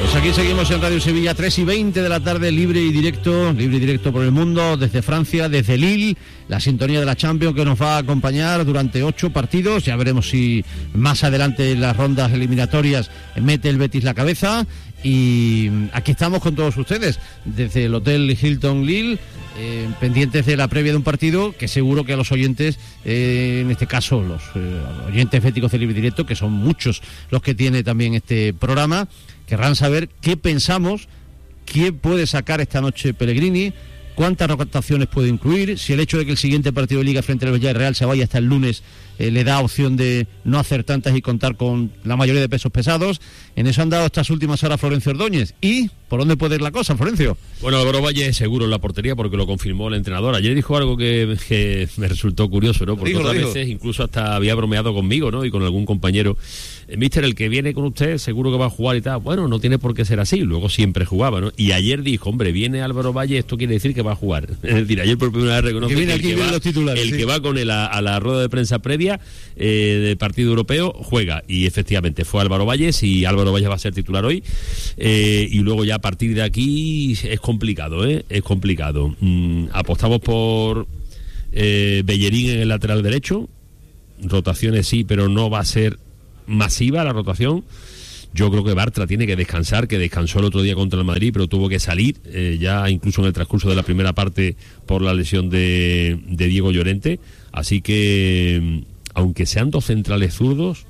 Pues aquí seguimos en Radio Sevilla, 3:20 de la tarde, libre y directo por el mundo, desde Francia, desde Lille, la sintonía de la Champions que nos va a acompañar durante 8 partidos. Ya veremos si más adelante en las rondas eliminatorias mete el Betis la cabeza. Y aquí estamos con todos ustedes, desde el Hotel Hilton Lille, pendientes de la previa de un partido que seguro que a los oyentes, en este caso los oyentes béticos de Libre Directo, que son muchos los que tiene también este programa, querrán saber qué pensamos, qué puede sacar esta noche Pellegrini, cuántas rotaciones puede incluir, si el hecho de que el siguiente partido de Liga frente al Villarreal se vaya hasta el lunes le da opción de no hacer tantas y contar con la mayoría de pesos pesados. En eso han dado estas últimas horas Florencio Ordóñez. ¿Y por dónde puede ir la cosa, Florencio? Bueno, Álvaro Valle es seguro en la portería porque lo confirmó el entrenador. Ayer dijo algo que me resultó curioso, ¿no? Porque otras veces incluso hasta había bromeado conmigo, ¿no? Y con algún compañero. Mister, el que viene con usted seguro que va a jugar y tal. Bueno, no tiene por qué ser así. Luego siempre jugaba, ¿no? Y ayer dijo, hombre, viene Álvaro Valle, esto quiere decir que va a jugar. Es decir, ayer por primera vez reconoce que el que va con él a la rueda de prensa previa del partido europeo juega. Y efectivamente fue Álvaro Valles, y Álvaro Valles va a ser titular hoy. Y luego ya a partir de aquí es complicado, es complicado. Apostamos por Bellerín en el lateral derecho. Rotaciones sí, pero no va a ser masiva la rotación. Yo creo que Bartra tiene que descansar, que descansó el otro día contra el Madrid, pero tuvo que salir ya incluso en el transcurso de la primera parte por la lesión de Diego Llorente. Así que, aunque sean dos centrales zurdos,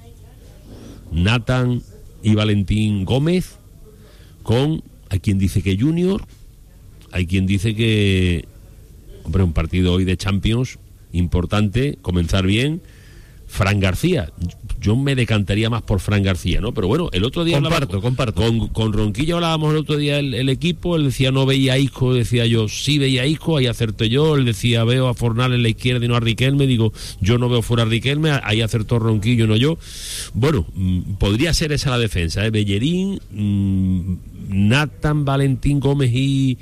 Nathan y Valentín Gómez, hay quien dice que Junior, hay quien dice que, hombre, un partido hoy de Champions importante, comenzar bien. Fran García, yo me decantaría más por Fran García, ¿no? Pero bueno, el otro día comparto. Con Ronquillo hablábamos el otro día el equipo, él decía no veía a Isco, decía yo sí veía a Isco, ahí acerté yo, él decía veo a Fornal en la izquierda y no a Riquelme, digo yo no veo fuera a Riquelme, ahí acertó Ronquillo, no yo. Bueno, podría ser esa la defensa, Bellerín, Nathan, Valentín Gómez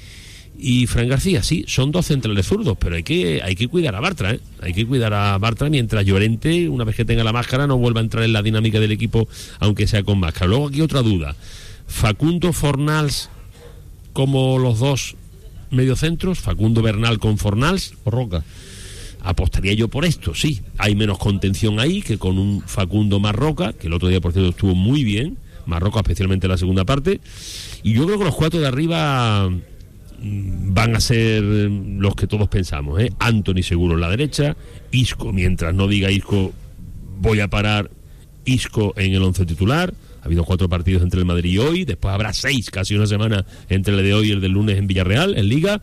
y Fran García, sí, son dos centrales zurdos, pero hay que cuidar a Bartra, hay que cuidar a Bartra mientras Llorente, una vez que tenga la máscara, no vuelva a entrar en la dinámica del equipo, aunque sea con máscara. Luego aquí otra duda, Facundo Fornals como los dos mediocentros, Facundo Bernal con Fornals o Roca. Apostaría yo por esto, sí, hay menos contención ahí que con un Facundo más Roca, que el otro día por cierto estuvo muy bien, Marroca especialmente en la segunda parte, y yo creo que los cuatro de arriba van a ser los que todos pensamos, Anthony seguro en la derecha, Isco, mientras no diga Isco voy a parar, Isco en el 11 titular. Ha habido 4 partidos entre el Madrid y hoy, después habrá 6, casi una semana entre el de hoy y el del lunes en Villarreal, en Liga.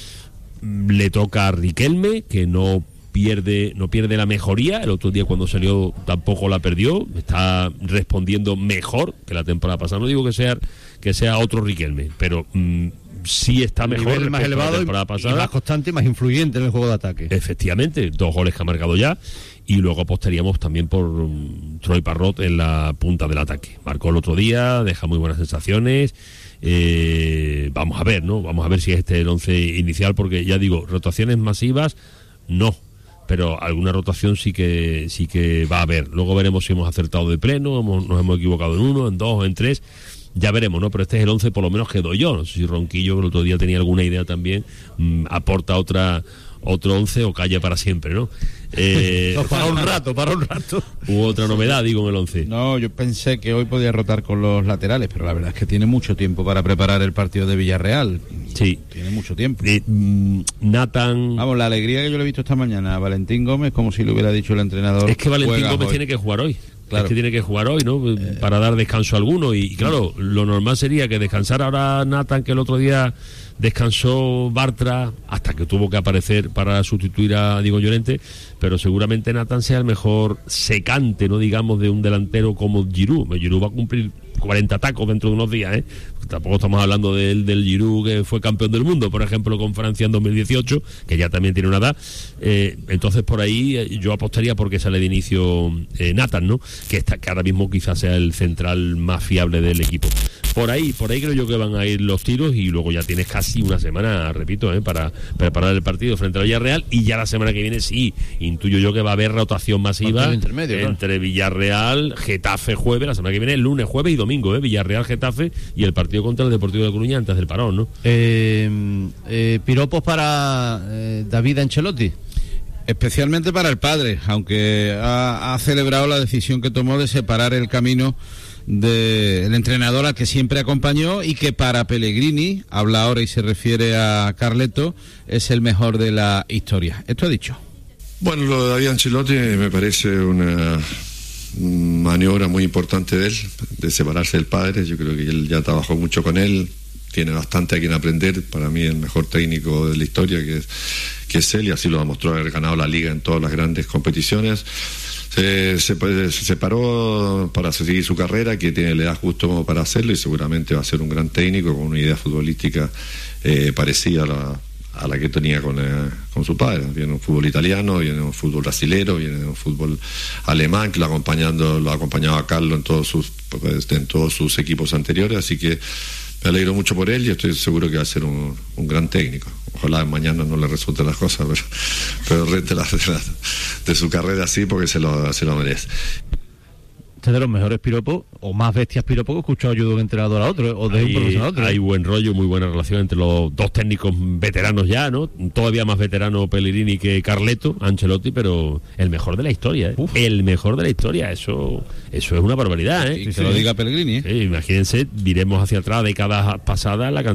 Le toca a Riquelme, que no pierde la mejoría, el otro día cuando salió tampoco la perdió, está respondiendo mejor que la temporada pasada. No digo que sea otro Riquelme, pero sí está mejor, más elevado y más constante y más influyente en el juego de ataque. Efectivamente, 2 goles que ha marcado ya. Y luego apostaríamos también por Troy Parrott en la punta del ataque. Marcó el otro día, deja muy buenas sensaciones. Vamos a ver, ¿no? Vamos a ver si es el 11 inicial, porque ya digo, rotaciones masivas no, pero alguna rotación sí que va a haber. Luego veremos si hemos acertado de pleno, nos hemos equivocado en 1, en 2 o en 3. Ya veremos, ¿no? Pero este es el 11 por lo menos que doy yo. No sé si Ronquillo, que el otro día tenía alguna idea también, aporta otro 11 o calla para siempre, ¿no? No, para un rato. Hubo otra novedad, digo, en el 11. No, yo pensé que hoy podía rotar con los laterales, pero la verdad es que tiene mucho tiempo para preparar el partido de Villarreal. Sí. Tiene mucho tiempo. Nathan... Vamos, la alegría que yo le he visto esta mañana a Valentín Gómez, como si le hubiera dicho el entrenador. Es que Valentín Gómez tiene que jugar hoy. Claro. Es que tiene que jugar hoy, ¿no? Para dar descanso a alguno. Y claro, lo normal sería que descansara ahora Nathan, que el otro día descansó Bartra, hasta que tuvo que aparecer para sustituir a Diego Llorente. Pero seguramente Nathan sea el mejor secante, no digamos, de un delantero como Giroud. Giroud va a cumplir 40 tacos dentro de unos días, Tampoco estamos hablando del Giroud que fue campeón del mundo, por ejemplo, con Francia en 2018, que ya también tiene una edad. Entonces por ahí yo apostaría porque sale de inicio Nathan, ¿no? Que ahora mismo quizás sea el central más fiable del equipo. Por ahí creo yo que van a ir los tiros, y luego ya tienes casi una semana, repito, para preparar el partido frente al Villarreal, y ya la semana que viene sí, intuyo yo que va a haber rotación masiva entre Villarreal, Getafe jueves, la semana que viene, lunes, jueves y domingo, Villarreal, Getafe, y el partido contra el Deportivo de La Coruña antes del parón, ¿no? Piropos para David Ancelotti. Especialmente para el padre, aunque ha celebrado la decisión que tomó de separar el camino del entrenador al que siempre acompañó, y que para Pellegrini, habla ahora y se refiere a Carleto, es el mejor de la historia. Esto ha dicho. Bueno, lo de David Ancelotti me parece una maniobra muy importante de él, de separarse del padre. Yo creo que él ya trabajó mucho con él, tiene bastante a quien aprender. Para mí el mejor técnico de la historia que es él, y así lo demostró haber ganado la Liga en todas las grandes competiciones. Se separó para seguir su carrera, que tiene la edad justo como para hacerlo, y seguramente va a ser un gran técnico con una idea futbolística parecida a la que tenía con su padre. Viene un fútbol italiano, viene un fútbol brasilero, viene un fútbol alemán, que lo ha acompañado a Carlo en todos sus equipos anteriores, así que me alegro mucho por él y estoy seguro que va a ser un gran técnico. Ojalá mañana no le resulten las cosas, pero rente de su carrera así, porque se lo merece. Este es de los mejores piropos, o más bestias piropos que he escuchado yo de un entrenador a otro, o de un profesor a otro. Hay buen rollo, muy buena relación entre los dos técnicos veteranos ya, ¿no? Todavía más veterano Pellegrini que Carleto, Ancelotti, pero el mejor de la historia, El mejor de la historia, eso es una barbaridad, Si se lo diga Pellegrini, imagínense, diremos hacia atrás décadas pasadas la cantidad